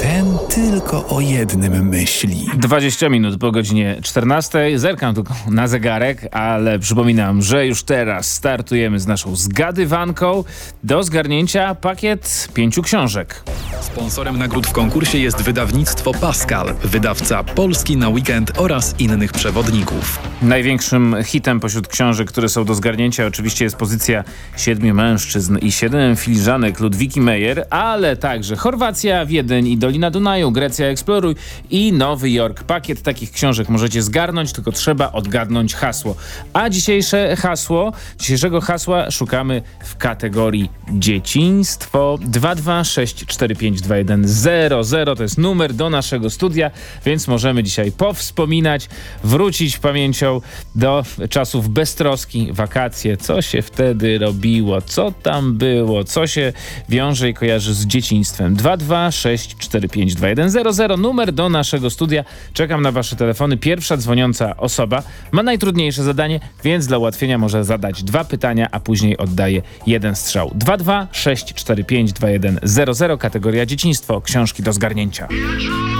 Ten tylko o jednym myśli. 20 minut po godzinie 14. Zerkam tylko na zegarek, ale przypominam, że już teraz startujemy z naszą zgadywanką. Do zgarnięcia pakiet 5 książek. Sponsorem nagród w konkursie jest wydawnictwo Pascal, wydawca Polski na weekend oraz innych przewodników. Największym hitem pośród książek, które są do zgarnięcia, oczywiście jest pozycja 7 mężczyzn i 7 filiżanek Ludwiki Meyer, ale także Chorwacja, Wiedeń i Dolina Dunaju, Grecja Eksploruj i Nowy Jork. Pakiet takich książek możecie zgarnąć, tylko trzeba odgadn't hasło. A dzisiejszego hasła szukamy w kategorii dzieciństwo. 226452100 to jest numer do naszego studia, więc możemy dzisiaj powspominać, wrócić pamięcią do czasów beztroski, wakacje, co się wtedy robiło, co tam było, co się wiąże i kojarzy z dzieciństwem. 226452100 numer do naszego studia. Czekam na wasze telefony. Pierwsza dzwoniąca osoba ma najtrudniejsze zadanie, więc dla ułatwienia może zadać 2 pytania, a później oddaje 1 strzał. 226452100 kategoria dzieciństwo, książki do zgarnięcia.